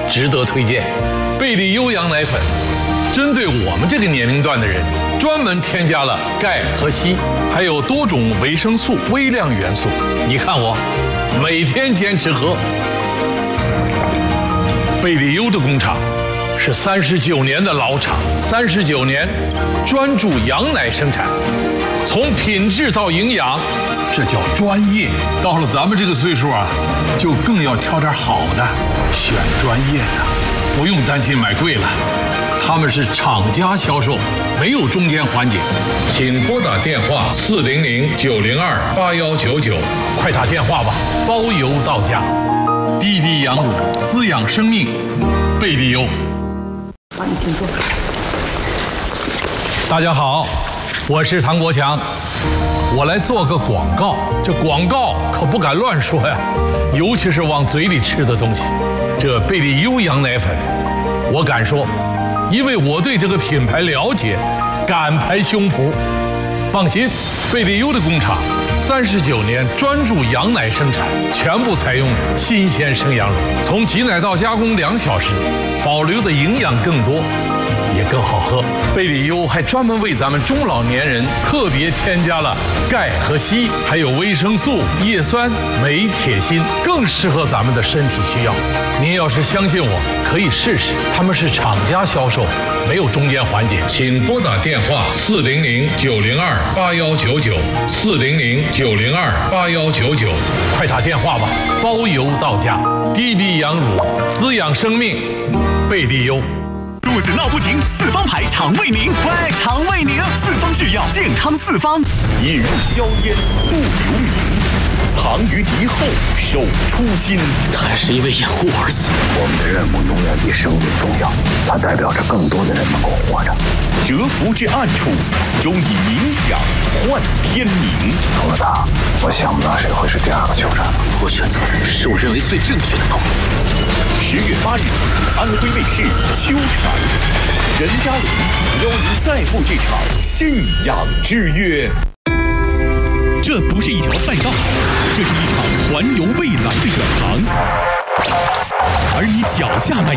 值得推荐。贝利优羊奶粉，针对我们这个年龄段的人，专门添加了钙和硒，还有多种维生素、微量元素。你看我，每天坚持喝。贝利优的工厂是39年的老厂，39年专注羊奶生产，从品质到营养，这叫专业。到了咱们这个岁数啊，就更要挑点好的，选专业的，不用担心买贵了。他们是厂家销售，没有中间环节。请拨打电话400-902-8199，快打电话吧，包邮到家。滴滴羊乳，滋养生命，贝利优。 好，你请坐。 大家好，我是唐国强，我来做个广告。这广告可不敢乱说呀，尤其是往嘴里吃的东西。这贝利优羊奶粉，我敢说，因为我对这个品牌了解，敢拍胸脯。放心，贝利优的工厂39年专注羊奶生产，全部采用新鲜生羊乳，从挤奶到加工2小时，保留的营养更多，也更好喝。贝利优还专门为咱们中老年人特别添加了钙和硒，还有维生素、叶酸、镁、铁、锌，更适合咱们的身体需要。您要是相信我，可以试试。他们是厂家销售，没有中间环节。请拨打电话400-902-8199，400-902-8199，快打电话吧，包邮到家。滴滴羊乳，滋养生命，贝利优。 肚子闹不停，四方牌肠胃宁，快肠胃宁，四方制药，健康四方。 引入硝烟不留名，藏于敌后守初心。 他是一位掩护而死。 我们的任务永远比生命重要，它代表着更多的人能够活着。 蛰伏至暗处，终以冥想换天明。 除了他，我想不到谁会是第2个酋长。 我选择的是我认为最正确的道路。 10月8日起，安徽卫视秋蝉，任嘉伦邀您再赴这场信仰之约。 这不是一条赛道，这是一场环游未来的远航，而你脚下那